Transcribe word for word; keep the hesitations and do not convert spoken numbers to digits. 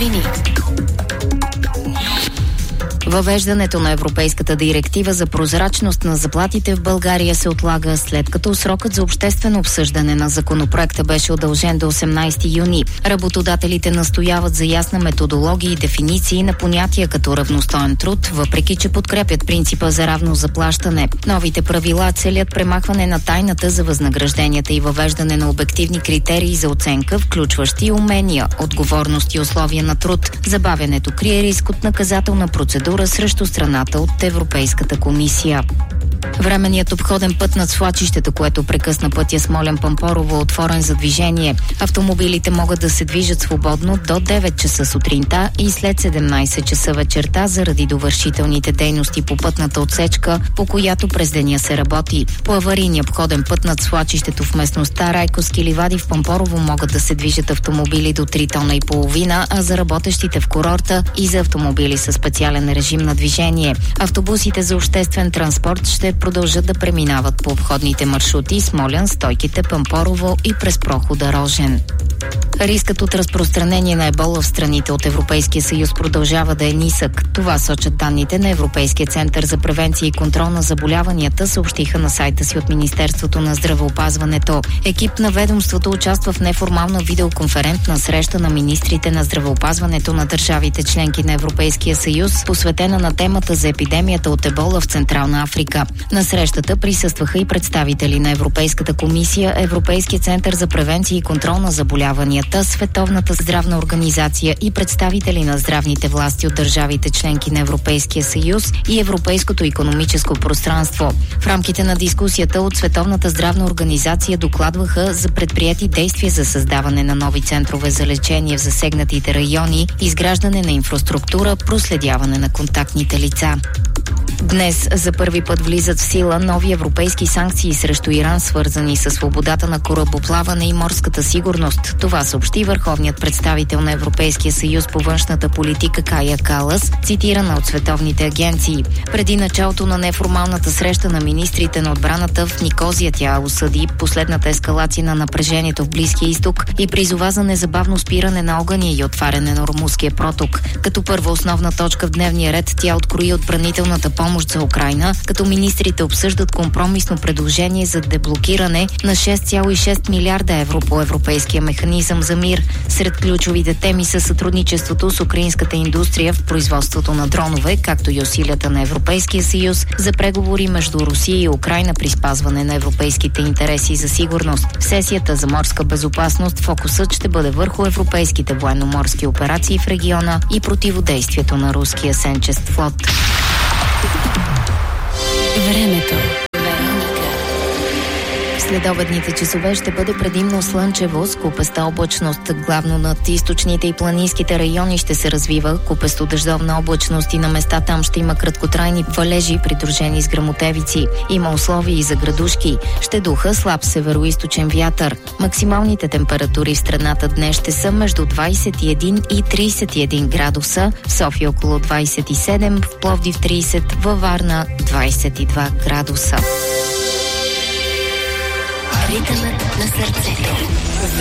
новини. Въвеждането на Европейската директива за прозрачност на заплатите в България се отлага, след като срокът за обществено обсъждане на законопроекта беше удължен до осемнайсети юни. Работодателите настояват за ясна методология и дефиниции на понятия като равностоен труд, въпреки че подкрепят принципа за равно заплащане. Новите правила целят премахване на тайната за възнагражденията и въвеждане на обективни критерии за оценка, включващи умения, отговорност и условия на труд. Забавянето крие риск от наказателна процедура срещу страната от Европейската комисия. Временният обходен път над свлачището, което прекъсна пътя Смолян-Пампорово, е отворен за движение. Автомобилите могат да се движат свободно до девет часа сутринта и след седемнайсет часа вечерта заради довършителните дейности по пътната отсечка, по която през деня се работи. По аварийния обходен път над свлачището в местността Райковски ливади в Пампорово могат да се движат автомобили до три тона и половина, а за работещите в курорта и за автомобили със специален режим на движение. Автобусите за обществен транспорт ще продължат да преминават по обходните маршрути Смолян, Стойките, Пампорово и през прохода Рожен. Рискът от разпространение на ебола в страните от Европейския съюз продължава да е нисък. Това сочат данните на Европейския център за превенция и контрол на заболяванията, съобщиха на сайта си от Министерството на здравеопазването. Екип на ведомството участва в неформална видеоконферентна среща на министрите на здравеопазването на държавите членки на Европейския съюз, посветена на темата за епидемията от ебола в Централна Африка. На срещата присъстваха и представители на Европейската комисия, Европейския център за превенция и контрол на заболяванията, Световната здравна организация и представители на здравните власти от държавите членки на Европейския съюз и Европейското икономическо пространство. В рамките на дискусията от Световната здравна организация докладваха за предприети действия за създаване на нови центрове за лечение в засегнатите райони, изграждане на инфраструктура, проследяване на контактните лица. Днес за първи път влизат в сила нови европейски санкции срещу Иран, свързани с свободата на корабоплаване и морската сигурност. Това съобщи върховният представител на Европейския съюз по външната политика Кая Калас, цитирана от световните агенции. Преди началото на неформалната среща на министрите на отбраната в Никозия тя осъди последната ескалация на напрежението в Близкия изток и призова за незабавно спиране на огъня и отваряне на Ормузския проток. Като първа основна точка в дневния ред тя открои отбранителната помощ за Украйна, като министрите обсъждат компромисно предложение за деблокиране на шест цяло и шест милиарда евро по Европейския механизъм за мир. Сред ключовите теми са сътрудничеството с украинската индустрия в производството на дронове, както и усилията на Европейския съюз за преговори между Русия и Украйна при спазване на европейските интереси за сигурност. В сесията за морска безопасност фокусът ще бъде върху европейските военноморски операции в региона и противодействието на руския сенчест флот. Времето. Следобедните часове ще бъде предимно слънчево с купеста облачност. Главно над източните и планинските райони ще се развива купесто дъждовна облачност и на места там ще има краткотрайни валежи, придружени с гръмотевици. Има условия и за градушки. Ще духа слаб североизточен вятър. Максималните температури в страната днес ще са между двайсет и един и трийсет и един градуса, в София около двайсет и седем, в Пловдив трийсет, във Варна двайсет и два градуса. Ритъмът на сърцето.